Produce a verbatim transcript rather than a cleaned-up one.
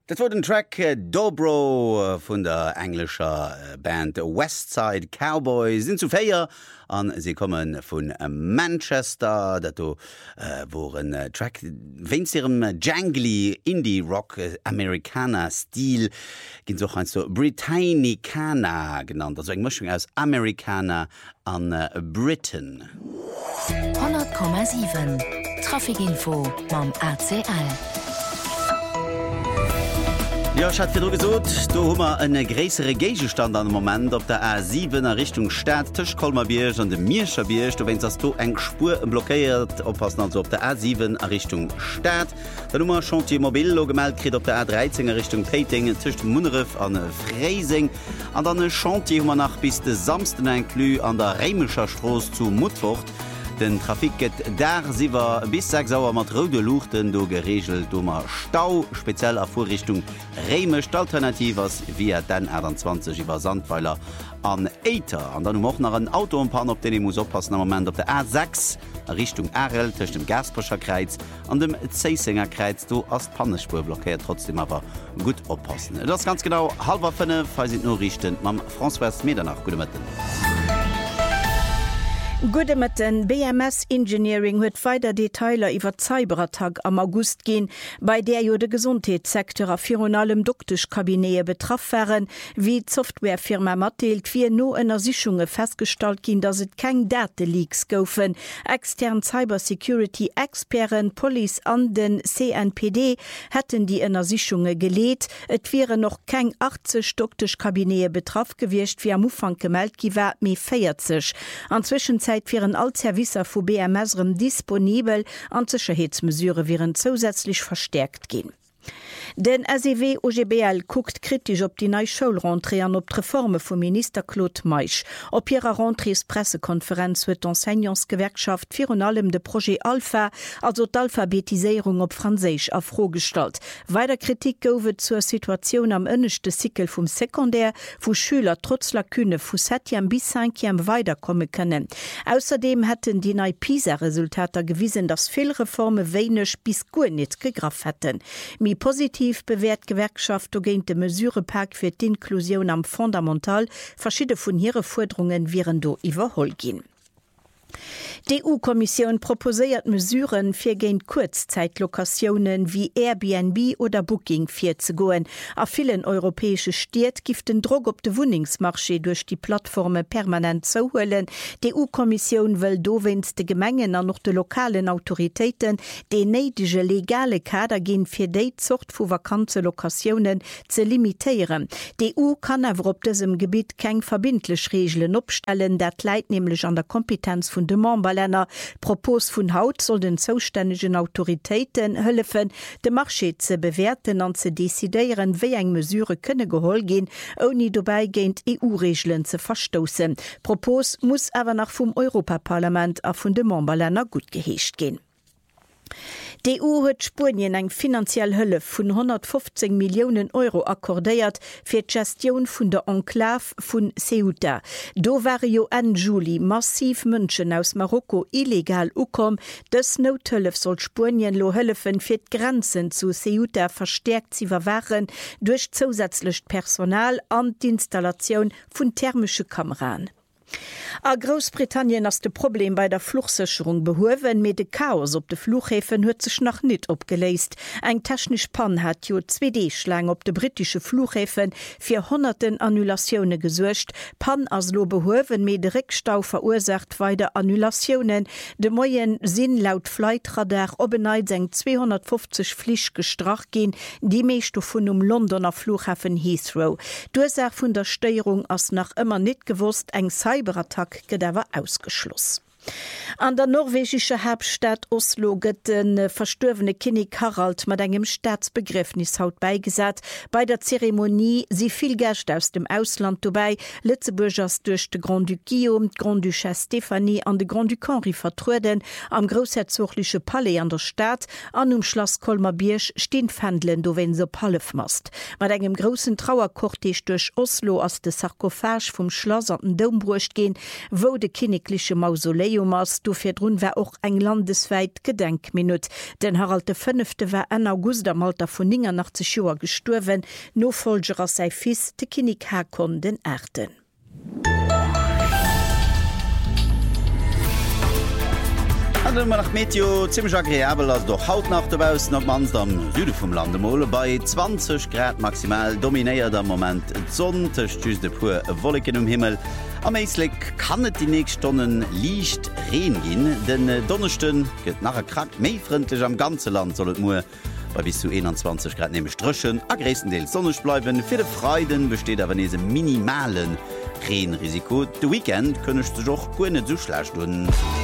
Das war den Track äh, Dobro äh, von der englischer äh, Band Westside Cowboys sind zu feier an sie kommen von äh, Manchester dat äh, wo ein äh, Track wenn ihrem jangly Indie Rock äh, Amerikaner Stil gehen so ein so Britannicana genannt also eine Mischung aus Amerikaner an äh, Britain hundert Komma sieben Trafikinfo beim A C L. Ja, ich hatte gesagt, da haben wir einen größeren Gegenstand am Moment auf der A sieben in Richtung Stadt, zwischen Kolmarbierg und dem Mierscherbierg. Du wennst, dass du eine Spur blockiert, aufpassen also auf der A sieben in Richtung Stadt. Dann haben wir Chantier Mobil gemeldet auf der A dreizehn in Richtung Peting, zwischen Munnerif und Freising. Und dann ein Chantier haben wir nach bis zum Samstag inklu an der Reimischer Straße zu Mutfurt. Den Trafik geht da siwer bis sechs Uhr mat rote Luchten do geregelt dummer Stau, speziell a Vorrichtung Reimesch Alternatives wie den R zwanzig iwwer Sandpfeiler an Eiter. An dann noch nach ein Autoumpan, op den ich muss oppassen am Moment op der A sechs Richtung R L zwischen dem Gasperscher Kreuz an dem Zeisinger Kreuz do as Pannespur blockiert trotzdem aber gut oppassen. Das ist ganz genau halber fünf, falls sind nur richten mam François Medernach gute Mitten. Gude Mëtten B M S Engineering huet weiter Detailer iwwer Cybertag am August gin, bei der jo de Gesundheitssektor a fionalem Doktischkabinee betraff wären, wie d Softwarefirma matteelt wie no ënner Sichunge feststalt gin, dat et keng Dateleaks goufen. Extern Cybersecurity-Experen, Police an den C N P D hätten die ënner Sichunge geleet. Et wäre noch keng achtzig Doktischkabinee betraff gewircht wie am Ufang gemeldt giwer méi vierzig. Anzwischen viren all Servicer vu B M S-rem disponibel an Sicherheitsmesure wären zusätzlich verstärkt gehen. Den S E W O G B L guckt kritisch op die neue Schulrentrée an op d Reforme vom Minister Claude Meich. Op ihrer Rentrées Pressekonferenz huet d'Enseignantsgewerkschaft vir allem de Projekt Alpha, also d'Alphabetisierung op Französisch afrogestalt. Weiter Kritik goufet zur Situation am ënnechte Sikel vom Sekundär, wo Schüler trotz Lakune vu septième bis cinquième weiterkommen können. Außerdem hätten die neue PISA-Resultate gewiesen, dass viele Reformen wenig bis gut nicht gegraf hätten. Mi positiv bewährt Gewerkschaft ogéint de Mesurepack fir d'Inklusion am Fundamental, verschiedene vun ihre Forderungen wären do iwwerhol gin. Die E U-Kommission proposiert Mesuren fir géint Kurzzeitlokationen wie Airbnb oder Booking fir ze goen. A vielen europäesche Stiet gift den Drog op de Wohnungsmarché durch die Plattforme permanent zouhullen. Die E U-Kommission will dowens de Gemengen an noch de lokalen Autoritäten de neidege legale Kader gin fir déi Zucht vu vakante Lokationen ze limitieren. Die E U kann awer op diesem Gebiet keng verbindlech Regeln opstellen, dat leit nämlich an der Kompetenz vun de Memberländer. Propos vun Haut soll den zoustännegen Autoritäten hëllefen, de Marché ze bewerten an ze desideieren, wéi eng Mesure kënne geholl gin, oni dobei géint E U-Regeln ze verstossen. Propos muss awer nach vum Europaparlament a vun de Memberländer gut geheescht gin. Die E U huet Spurien eng finanziell Hëlle vun hundertfünfzig Millionen Euro akkordéiert fir d'Gestion vun der Enklave vun Ceuta. Do war jo en Juli massiv Mënschen aus Marokko illegal ukom. Dës Nothëllef soll Spurien lo hëllefen fir d'Grenzen zu Ceuta verstärkt sie waren durch zusätzlich Personal an d'Installation vun thermische Kameran. A Großbritannien ass de Problem bei der Fluchsicherung behowen mit de Chaos op de Flughäfen huet sech noch net opgeleist. Eg technisch Pan hat jo zwei D-Schlang op de britische Flughäfen fir hunderten Annulationune gesuercht. Pan as lo behowen mit de Rickstau verursacht weide Annulationen. De moien sinn laut Flightradar obeneit seng zweihundertfünfzig Flich gestrach gin, die meescht vun um Londoner Flughafen Heathrow. D'Ursach vun der Steierung ass nach immer net gewusst eng Cyberattack gedawer ausgeschloss. An der norwegische Hauptstadt Oslo gëtt den verstorvene Kinnig Harald mat engem Staatsbegriffnis haut beigesat. Bei der Zeremonie si viel Gäste aus dem Ausland dabei, Lützeburgers durch de Grand Duc Guillaume, Grand Duchesse Stephanie an de Grand Duc Henri vertruden, am großherzogliche Palais an der Stadt, an um Schloss Kolmarbierg stehen Pfändlen, do wenn se Palefmast. Mat engem großen Trauerkortege durch Oslo aus de Sarkophage vom Schloss an den Dom brucht gehen, wo de kinnigliche Mausoleum Jubiläum ass du fir run wär och eng landesweit Gedenkminut. Den Harald de Fünfte war en August am Alter vun neunundachtzig Joer gestorwen, Nofolger sei fils de Kinig Hakon den Erten. nach Meteo ziemlich agréabel als doch hautnacht dabausen op mans am Süde vum Landemole bei zwanzig Grad maximal dominéiert am moment sonntechs de pu Wolken um Himmel. Am meislik kann net die nächst Stonnen liicht reen gin, den Donnerchten gëtt nachher krak méifrindlich am ganze Land sollt mu bei bis zu einundzwanzig Grad nehme Strchen a Gresendeel sonnech bleiben. Fi de Freuden besteht awer nese minimalen Reenrisiko. De Weekend kënnech du joch goene zuschlacht.